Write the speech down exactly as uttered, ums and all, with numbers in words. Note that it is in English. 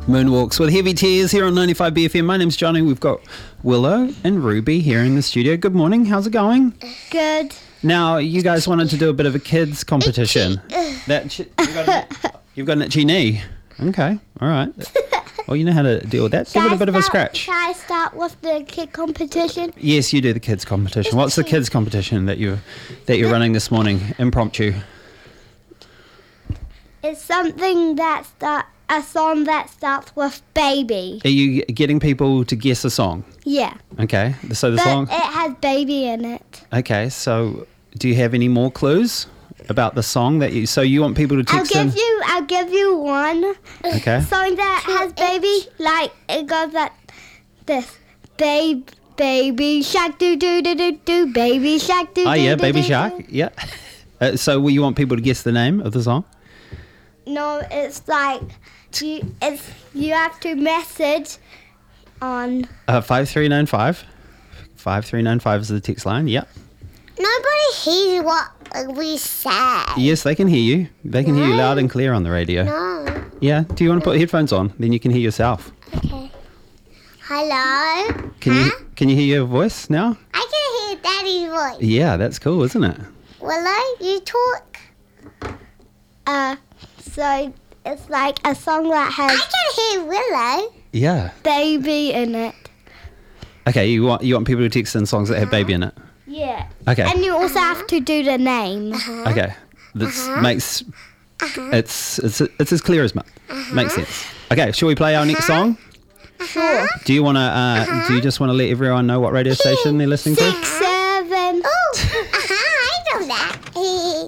Moonwalks with Heavy Tears here on ninety-five B F M. My name's Johnny. We've got Willow and Ruby here in the studio. Good morning. How's it going? Good. Now, you guys wanted to do a bit of a kids competition. That ch- you've, got an, you've got an itchy knee. Okay. All right. Well, you know how to deal with that. Give it a bit of a scratch. Shall I start with the kid competition? Yes, you do the kids competition. What's the kids competition that you that you're running this morning? Impromptu. It's something that start a song that starts with baby. Are you getting people to guess a song? Yeah. Okay. So the but song. it has baby in it. Okay. So do you have any more clues about the song that you? So you want people to I'll text give in? you. I'll give you one. Okay. Song that has baby, like it goes like this. Babe, baby shark, do do do do do. Baby shark, do. Oh do, yeah, do, Baby do, Shark. do. Yeah. Uh, so will you want people to guess the name of the song? No, it's like you. It's you have to message on. Uh, five three nine five. Five three nine five is the text line. Yep. Nobody hears what we say. Yes, they can hear you. They can hear you loud and clear on the radio. No. Yeah. Do you want to put headphones on? Then you can hear yourself. Okay. Hello? Can huh? you Can you hear your voice now? I can hear Daddy's voice. Yeah, that's cool, isn't it? Willow, you talk. Uh, so it's like a song that I has can hear Willow. Yeah. baby in it. Okay. You want you want people to text in songs that have baby in it. Yeah. Okay. And you also have to do the name. Okay. This makes it's it's it's as clear as mud. Makes sense. Okay. Shall we play our next song? Sure. Do you want to? Uh, Do you just want to let everyone know what radio station they're listening to? Six, seven. Oh, uh-huh, I know that.